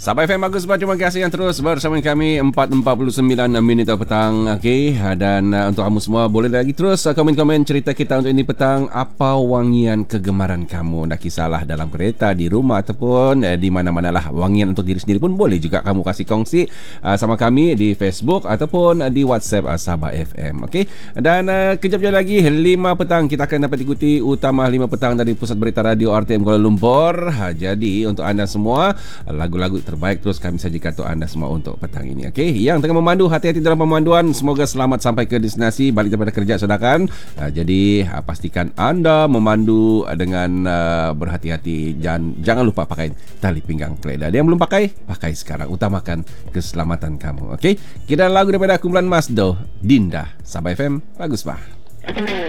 Sahabat FM bagus, terima kasih yang terus bersama kami 4.49 minit petang. Okey, dan untuk kamu semua boleh lagi terus komen-komen cerita kita untuk ini petang. Apa wangian kegemaran kamu? Tak kisahlah dalam kereta, di rumah ataupun di mana-mana lah. Wangian untuk diri sendiri pun boleh juga kamu kasih kongsi sama kami di Facebook ataupun di WhatsApp Sahabat FM. Okey, dan kejap lagi 5 petang kita akan dapat ikuti utama 5 petang dari Pusat Berita Radio RTM Kuala Lumpur. Jadi untuk anda semua, lagu-lagu terbaik terus kami sajikan untuk anda semua untuk petang ini. Okey, yang tengah memandu, hati-hati dalam pemanduan. Semoga selamat sampai ke destinasi, balik daripada kerja saudarakan. Jadi pastikan anda memandu dengan berhati-hati. Jangan lupa pakai tali pinggang keleda. Yang belum pakai sekarang. Utamakan keselamatan kamu. Okey, kita lagu daripada kumpulan Masdo, Dinda. Sahabat FM, bagus bah.